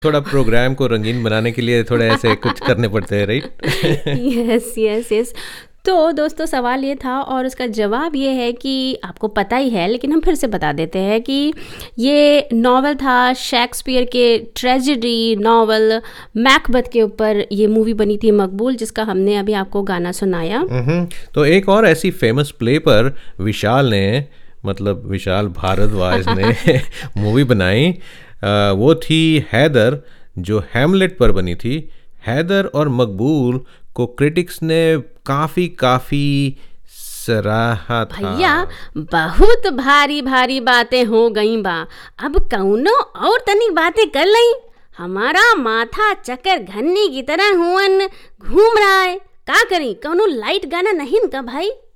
थोड़ा प्रोग्राम को रंगीन बनाने के लिए थोड़ा ऐसे कुछ करने पड़ते हैं, राइट? Yes yes yes. तो दोस्तों सवाल ये था और उसका जवाब ये है कि आपको पता ही है, लेकिन हम फिर से बता देते हैं कि ये नॉवल था शेक्सपियर के ट्रेजेडी नॉवल मैकबेथ के ऊपर ये मूवी बनी थी मकबूल, जिसका हमने अभी आपको गाना सुनाया। तो एक और ऐसी फेमस प्ले पर विशाल ने, मतलब विशाल भारद्वाज ने मूवी बनाई, वो थी हैदर, जो हैमलेट पर बनी थी। हैदर और मकबूल को क्रिटिक्स ने काफ़ी सराहा था। भैया बहुत भारी भारी बातें हो गई बा, अब कौनो और तनी बातें कर लई। हमारा माथा चक्कर घन्नी की तरह हुवन घूम रहा है, का करी? कौनो लाइट गाना नहीं का भाई?